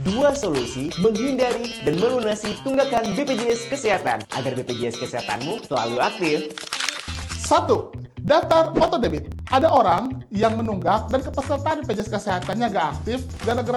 Dua solusi menghindari dan melunasi tunggakan BPJS Kesehatan agar BPJS Kesehatanmu selalu aktif. 1. Daftar auto debit. Ada orang yang menunggak dan kepesertaan BPJS Kesehatannya nggak aktif gara-gara